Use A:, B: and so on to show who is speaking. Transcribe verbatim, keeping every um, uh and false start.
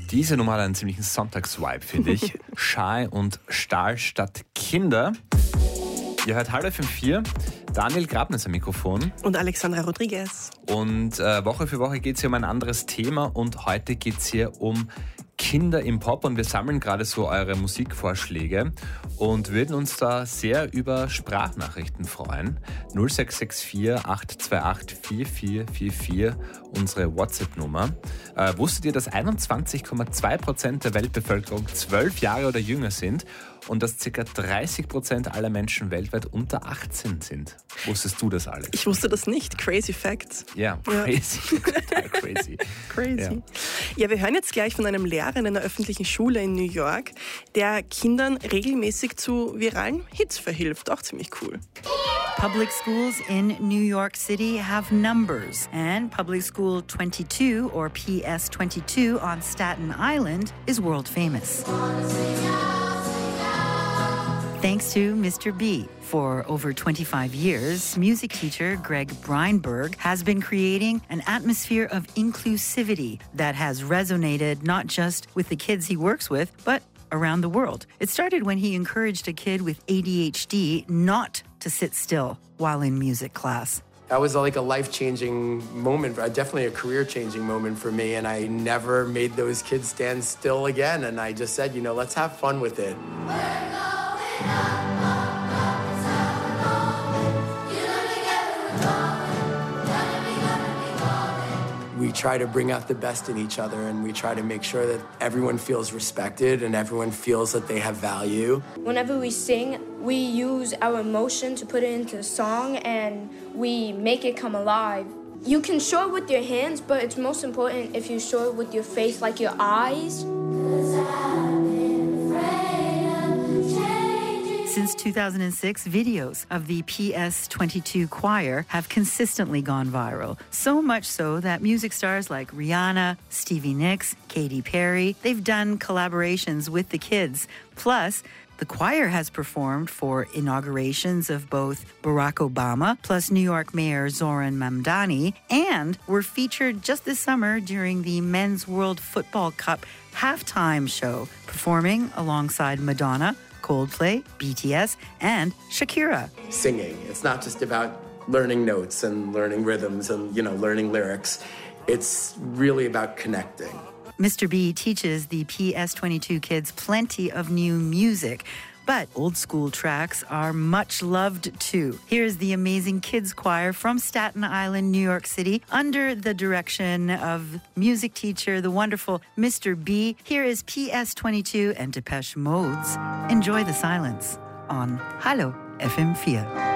A: Diese Nummer hat einen ziemlichen Sonntagsvibe, finde ich. Schei und Stahl statt Kinder. Ihr hört Hallo F M vier. Daniel Grabnes am Mikrofon.
B: Und Alexandra Rodriguez.
A: Und äh, Woche für Woche geht es hier um ein anderes Thema und heute geht es hier um Kinder im Pop und wir sammeln gerade so eure Musikvorschläge und würden uns da sehr über Sprachnachrichten freuen. null sechs sechs vier acht zwei acht vier vier vier vier, unsere WhatsApp-Nummer. Äh, wusstet ihr, dass einundzwanzig Komma zwei Prozent der Weltbevölkerung zwölf Jahre oder jünger sind und dass ca. dreißig Prozent aller Menschen weltweit unter achtzehn sind? Wusstest du das, Alex?
B: Ich wusste das nicht. Crazy Facts.
A: Ja, crazy. Ja. Total crazy.
B: Crazy.
A: Ja.
B: ja, wir hören jetzt gleich von einem Lehrer in einer öffentlichen Schule in New York, der Kindern regelmäßig zu viralen Hits verhilft. Auch ziemlich cool.
C: Public schools in New York City have numbers, and Public School twenty-two, or P S twenty-two, on Staten Island is world famous. Thanks to Mister B. For over twenty-five years, music teacher Greg Breinberg has been creating an atmosphere of inclusivity that has resonated not just with the kids he works with, but around the world. It started when he encouraged a kid with A D H D not to sit still while in music class.
D: That was like a life-changing moment, definitely a career-changing moment for me, and I never made those kids stand still again, and I just said, you know, let's have fun with it. We try to bring out the best in each other, and we try to make sure that everyone feels respected and everyone feels that they have value.
E: Whenever we sing, we use our emotion to put it into the song, and we make it come alive. You can show it with your hands, but it's most important if you show it with your face, like your eyes.
C: Since two thousand six, videos of the P S twenty-two choir have consistently gone viral. So much so that music stars like Rihanna, Stevie Nicks, Katy Perry, they've done collaborations with the kids. Plus, the choir has performed for inaugurations of both Barack Obama plus New York Mayor Zoran Mamdani, and were featured just this summer during the Men's World Football Cup halftime show, performing alongside Madonna, Coldplay, B T S, and Shakira.
D: Singing, it's not just about learning notes and learning rhythms and, you know, learning lyrics. It's really about connecting.
C: Mister B teaches the P S twenty-two kids plenty of new music, but old school tracks are much loved too. Here's the amazing kids choir from Staten Island, New York City, under the direction of music teacher, the wonderful Mister B. Here is P S twenty-two and Depeche Mode's Enjoy the Silence on Hallo F M vier.